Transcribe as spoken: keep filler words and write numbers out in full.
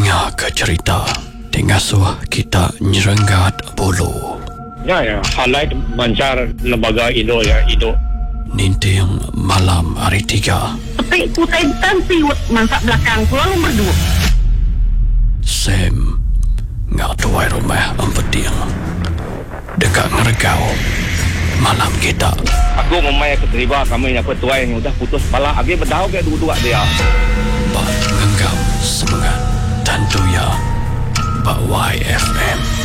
Nga ke cerita Tingasuh kita nyerenggat bulu. Ya, ya. Highlight mancar lembaga Indo ya, Indo. Ninting malam hari tiga. Tapi kutai bukan siwet masak belakang pulau nombor dua. Sam ngak tuai rumah empeting. Dekat ngeregau malam kita. Aku memang keterima kami yang ketua yang sudah putus kepala. Aku berdau ke dua-dua dia. Bak ngenggam semangat tentu ya Bak Y F M.